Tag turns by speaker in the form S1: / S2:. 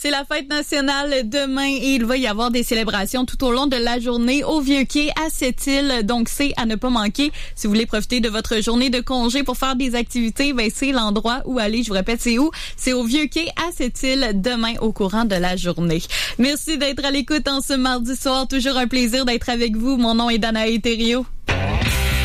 S1: C'est la fête nationale demain et il va y avoir des célébrations tout au long de la journée au Vieux-Quai à Sept-Îles. Donc, c'est à ne pas manquer. Si vous voulez profiter de votre journée de congé pour faire des activités, ben c'est l'endroit où aller. Je vous répète, c'est où? C'est au Vieux-Quai à Sept-Îles demain au courant de la journée. Merci d'être à l'écoute en ce mardi soir. Toujours un plaisir d'être avec vous. Mon nom est Danae Thériault.